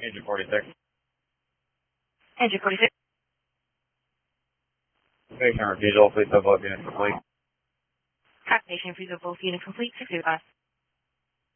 Engine 46. Engine 46. Station refusal, please have both units complete. Activation refusal, both units complete. 6 advice.